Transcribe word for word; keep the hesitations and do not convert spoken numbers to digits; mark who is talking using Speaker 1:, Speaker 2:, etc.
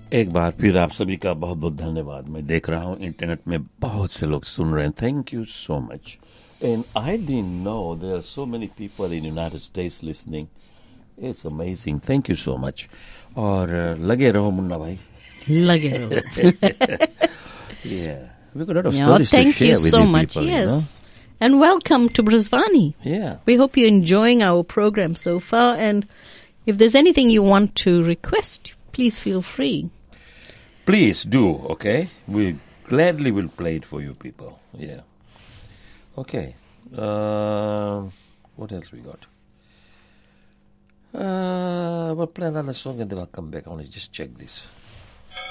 Speaker 1: एक बार फिर आप सभी का बहुत बहुत धन्यवाद। मैं देख रहा हूँ इंटरनेट में बहुत से लोग सुन रहे हैं। Thank you so much. And I didn't know there are so many people in United states listening. It's amazing. Thank you so much. और uh, लगे रहो मुन्ना भाई।
Speaker 2: लगे रहो।
Speaker 1: Yeah, we've got a lot of
Speaker 2: Yeah,
Speaker 1: stories to
Speaker 2: thank you
Speaker 1: share with
Speaker 2: so
Speaker 1: you
Speaker 2: much.
Speaker 1: people, you
Speaker 2: Yes. And welcome to Brisvani.
Speaker 1: know? Yeah.
Speaker 2: We hope you're enjoying our program so far. And if there's anything you want to request, please feel free.
Speaker 1: Please do, okay? We gladly will play it for you people. Yeah. Okay. Uh, what else we got? Uh, we'll play another song and then I'll come back. I want to just check this.